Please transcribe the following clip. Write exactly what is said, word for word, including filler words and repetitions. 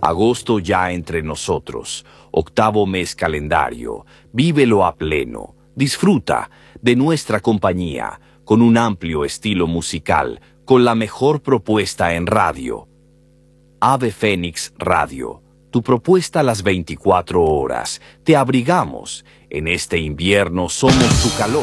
Agosto ya entre nosotros, octavo mes calendario, vívelo a pleno, disfruta de nuestra compañía, con un amplio estilo musical, con la mejor propuesta en radio. Ave Fénix Radio, tu propuesta a las veinticuatro horas, te abrigamos, en este invierno somos tu calor.